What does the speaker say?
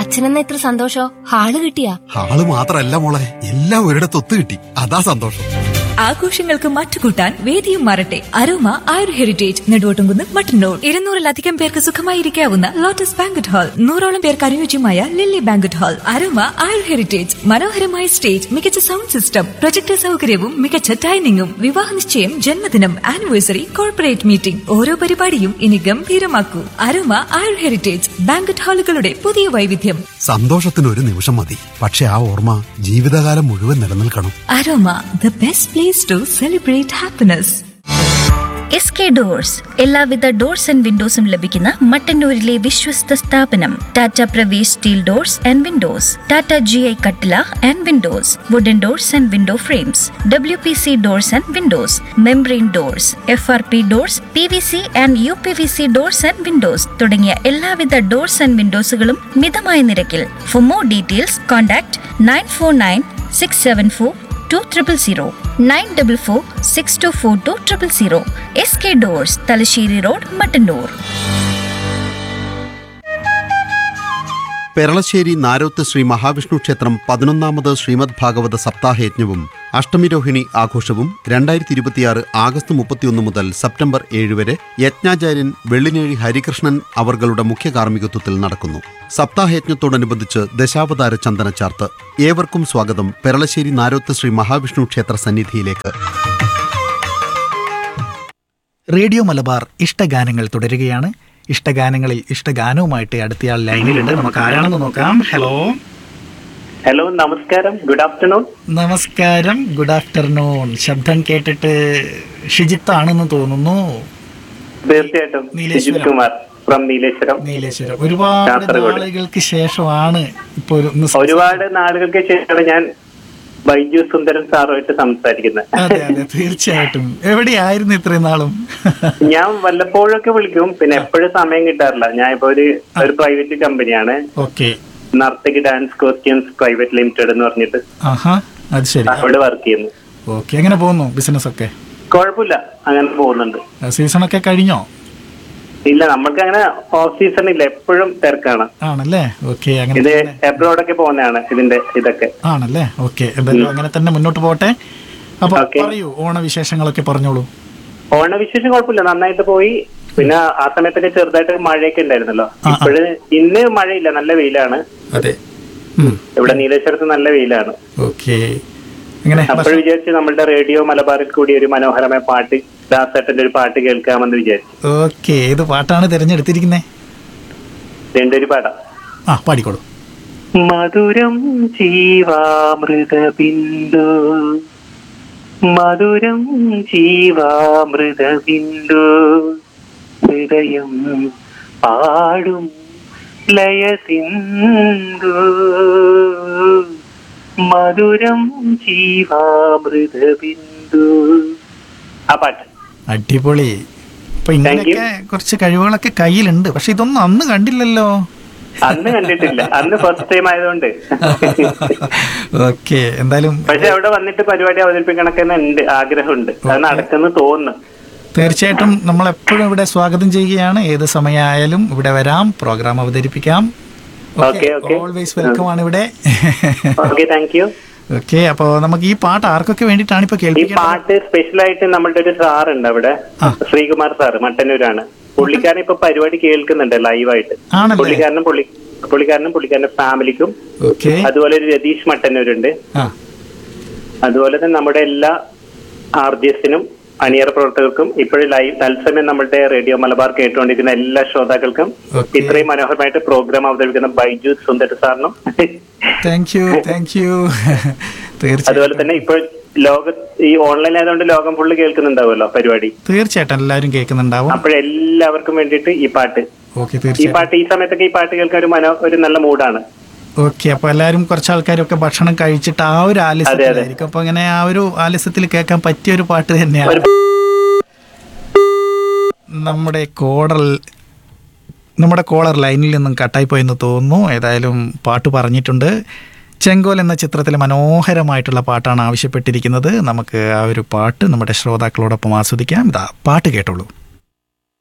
അച്ഛനെന്ന ഇത്ര സന്തോഷോ? ഹാള് കിട്ടിയാ? ഹാള് മാത്രല്ല മോളെ, എല്ലാം ഒരിടത്ത് ഒത്തു കിട്ടി, അതാ സന്തോഷം. ആഘോഷങ്ങൾക്ക് മാറ്റുകൂട്ടാൻ വേദിയും മാറട്ടെ. അരോമ ആയുർ ഹെറിറ്റേജ് നെടുവോട്ടുംകുന്ന് മട്ടന്നൂർ. 200-ലധികം പേർക്ക് സുഖമായിരിക്കാവുന്ന ലോട്ടസ് ബാങ്കറ്റ് ഹാൾ, 100ഓളം പേർക്ക് അനുയോജ്യമായ ലില്ലി ബാങ്കറ്റ് ഹാൾ. അരോമ ആയുർ ഹെറിറ്റേജ് മനോഹരമായ സ്റ്റേജ്, മികച്ച സൗണ്ട് സിസ്റ്റം, പ്രൊജക്ടർ സൗകര്യവും മികച്ച ഡൈനിങ്ങും. വിവാഹ നിശ്ചയം, ജന്മദിനം, ആനിവേഴ്സറി, കോർപ്പറേറ്റ് മീറ്റിംഗ്, ഓരോ പരിപാടിയും ഇനി ഗംഭീരമാക്കൂ. അരോമ ആയുർ ഹെറിറ്റേജ് ബാങ്കറ്റ് ഹാളുകളുടെ പുതിയ വൈവിധ്യം. സന്തോഷത്തിന് ഒരു നിമിഷം മതി, പക്ഷെ ആ ഓർമ്മ ജീവിതകാലം മുഴുവൻ നിലനിൽക്കണം. Aroma, the best place to celebrate happiness. SK doors എല്ലാവിധ ഡോർസ് ആൻഡ് വിൻഡോസും ലഭിക്കുന്ന മട്ടന്നൂരിലെ വിശ്വസ്ത സ്ഥാപനം. Tata Pravesh steel doors and Windows, Tata GI കട്ടില and Windows, wooden doors and window frames, WPC doors and Windows, membrane doors, FRP doors, PVC and UPVC doors and Windows തുടങ്ങിയ എല്ലാവിധ doors and വിൻഡോസുകളും മിതമായ നിരക്കിൽ. For more details contact 9496742000, 9446242000. SK doors, Thalassery road, Mattannur. Peralassery Naroth Shri Mahavishnu ക്ഷേത്രം 11ാമത് ശ്രീമദ് ഭാഗവത സപ്താഹയജ്ഞവും അഷ്ടമിരോഹിണി ആഘോഷവും 2026 August 31 മുതൽ September 7 വരെ യജ്ഞാചാര്യൻ വെള്ളിനേഴി ഹരികൃഷ്ണൻ അവർകളുടെ മുഖ്യ കാർമ്മികത്വത്തിൽ നടക്കുന്നു. സപ്താഹയജ്ഞത്തോടനുബന്ധിച്ച് ദശാവതാര ചന്ദനച്ചാർത്ത്. ഏവർക്കും സ്വാഗതം പെരളശ്ശേരി നാരോത്ത് ശ്രീ മഹാവിഷ്ണു ക്ഷേത്ര സന്നിധിയിലേക്ക്. റേഡിയോ മലബാർ ഇഷ്ടഗാനങ്ങൾ തുടരുകയാണ്. ഇഷ്ടഗാനങ്ങളിൽ ഇഷ്ടഗാനവുമായിട്ട് അടുത്തയാൾ ലൈനിലുണ്ട്. നമുക്ക് ആരാണെന്ന് നോക്കാം. ഹലോ. ഹലോ, നമസ്കാരം. Good afternoon. നമസ്കാരം, ഗുഡ് ആഫ്റ്റർനൂൺ. ശബ്ദം കേട്ടിട്ട് ഷിജിത്ത് ആണെന്ന് തോന്നുന്നു. തീർച്ചയായിട്ടും നീലേശ്വരം. ഒരുപാട് നാളുകൾക്ക് ശേഷമാണ് ഒരുപാട് നാളുകൾക്ക് ശേഷമാണ് ഞാൻ ബൈജു സുന്ദരൻ സാറുമായിട്ട് സംസാരിക്കുന്നത്. അതെ അതെ, തീർച്ചയായിട്ടും. എവിടെയായിരുന്നു ഇത്രയും നാളും? ഞാൻ വല്ലപ്പോഴൊക്കെ വിളിക്കും, പിന്നെ എപ്പോഴും സമയം കിട്ടാറില്ല. ഞാൻ ഇപ്പൊ ഒരു പ്രൈവറ്റ് കമ്പനിയാണ്, നർത്തകി ഡാൻസ് കോസ്റ്റ്യൂംസ് പ്രൈവറ്റ് ലിമിറ്റഡ് എന്ന് പറഞ്ഞിട്ട് അവിടെ വർക്ക് ചെയ്യുന്നു. ഓക്കെ, എങ്ങനെ പോകുന്നു ബിസിനസ് ഒക്കെ? കുഴപ്പമില്ല, അങ്ങനെ പോകുന്നുണ്ട്. സീസൺ ഒക്കെ കഴിഞ്ഞോ? ഇല്ല, നമ്മൾക്ക് അങ്ങനെ ഓഫ് സീസൺ ഇല്ല, എപ്പോഴും തിരക്കാണ്. ആണല്ലേ? ഓക്കെ. ഇത് എബ്രോഡൊക്കെ പോകുന്നതാണ് ഇതിന്റെ ഇതൊക്കെ. ആണല്ലേ? ഓക്കെ, എന്തായാലും അങ്ങനെ തന്നെ മുന്നോട്ട് പോട്ടെ. അപ്പൊ പറയൂ, ഓണവിശേഷങ്ങളൊക്കെ പറഞ്ഞോളൂ. ഓണവിശേഷം കുഴപ്പമില്ല, നന്നായിട്ട് പോയി. പിന്നെ ആ സമയത്തൊക്കെ ചെറുതായിട്ട് മഴയൊക്കെ ഉണ്ടായിരുന്നല്ലോ. ഇപ്പോഴ് ഇന്ന് മഴയില്ല, നല്ല വെയിലാണ്. അതെ, ഇവിടെ നീലേശ്വരത്ത് നല്ല വെയിലാണ്. ഓക്കെ. അപ്പോൾ വിചാരിച്ചു നമ്മളുടെ റേഡിയോ മലബാറിൽ കൂടി ഒരു മനോഹരമായ പാട്ട്, ദാസേട്ടന്റെ ഒരു പാട്ട് കേൾക്കാമെന്ന് വിചാരിച്ചു. ഓക്കെ, ഏത് പാട്ടാണ് തിരഞ്ഞെടുത്തിരിക്കുന്നത്? രണ്ടൊരു പാട്ടാ. പാടിക്കോളൂ. മധുരം ജീവാമൃത ബിന്ദു, മധുരം ജീവാമൃത ബിന്ദു, ഹൃദയം പാടും ലയ സിന്ധു, മധുരം ജീവാമൃത ബിന്ദു. ആ പാട്ട് അടിപൊളി. അപ്പൊ ഇങ്ങനെയൊക്കെ കുറച്ച് കഴിവുകളൊക്കെ കയ്യിലുണ്ട്, പക്ഷെ ഇതൊന്നും അന്ന് കണ്ടില്ലല്ലോ. അന്ന് കണ്ടിട്ടില്ല, അന്ന് ഫസ്റ്റ് ടൈം ആയതുകൊണ്ട്. ഓക്കെ, എന്തായാലും പക്ഷെ അവിടെ വന്നിട്ട് പരിപാടി അവതരിപ്പിക്കണൊക്കെ ഉണ്ട്, ആഗ്രഹമുണ്ട്. അത് നടക്കുന്നു തോന്നുന്നു. തീർച്ചയായിട്ടും നമ്മൾ എപ്പോഴും ഇവിടെ സ്വാഗതം ചെയ്യുകയാണ്. ഏത് സമയമായാലും ഇവിടെ വരാം, പ്രോഗ്രാം അവതരിപ്പിക്കാം. ഓൾവേസ് വെൽക്കം ആണ് ഇവിടെ. ഓക്കെ, അപ്പൊ നമുക്ക് ഈ പാട്ട് ആർക്കൊക്കെ വേണ്ടിയിട്ടാണ് ഇപ്പൊ കേൾപ്പിക്കുന്നത്? ഈ പാട്ട് സ്പെഷ്യൽ ആയിട്ട് നമ്മളുടെ ഒരു സാറുണ്ട് അവിടെ, ശ്രീകുമാർ സാറ്, മട്ടന്നൂരാണ്. പുള്ളിക്കാരൻ ഇപ്പൊ പരിപാടി കേൾക്കുന്നുണ്ട് ലൈവായിട്ട്. പുള്ളിക്കാരനും പുള്ളിക്കാരന്റെ ഫാമിലിക്കും. അതുപോലെ ഒരു രതീഷ് മട്ടന്നൂരുണ്ട്. അതുപോലെ തന്നെ നമ്മുടെ എല്ലാ RJSനും അണിയറ പ്രവർത്തകർക്കും ഇപ്പോഴും ലൈവ് തത്സമയം നമ്മുടെ റേഡിയോ മലബാർ കേട്ടുകൊണ്ടിരിക്കുന്ന എല്ലാ ശ്രോതാക്കൾക്കും ഇത്രയും മനോഹരമായിട്ട് പ്രോഗ്രാം അവതരിപ്പിക്കുന്ന ബൈജു സുന്ദർ സാറിനും അതുപോലെ തന്നെ ഇപ്പോൾ ഈ ഓൺലൈൻ ആയതുകൊണ്ട് ലോകം ഫുള്ള് കേൾക്കുന്നുണ്ടാവുമല്ലോ പരിപാടി. തീർച്ചയായിട്ടും എല്ലാവരും കേൾക്കുന്നുണ്ടാവും. അപ്പോഴെല്ലാവർക്കും വേണ്ടിയിട്ട് ഈ പാട്ട് ഈ സമയത്തൊക്കെ ഈ പാട്ട് കേൾക്കാൻ ഒരു നല്ല മൂഡാണ്. ഓക്കെ, അപ്പൊ എല്ലാരും കുറച്ച് ആൾക്കാരൊക്കെ ഭക്ഷണം കഴിച്ചിട്ട് ആ ഒരു ആലസ്യത്തിലായിരിക്കും. അപ്പൊ അങ്ങനെ ആ ഒരു ആലസ്യത്തിൽ കേൾക്കാൻ പറ്റിയ ഒരു പാട്ട് തന്നെയാണ്. നമ്മുടെ കോളർ ലൈനിൽ നിന്നും കട്ടായി പോയെന്ന് തോന്നുന്നു. ഏതായാലും പാട്ട് പറഞ്ഞിട്ടുണ്ട്. ചെങ്കോൽ എന്ന ചിത്രത്തിലെ മനോഹരമായിട്ടുള്ള പാട്ടാണ് ആവശ്യപ്പെട്ടിരിക്കുന്നത്. നമുക്ക് ആ ഒരു പാട്ട് നമ്മുടെ ശ്രോതാക്കളോടൊപ്പം ആസ്വദിക്കാം. ഇതാ പാട്ട് കേട്ടോളൂ.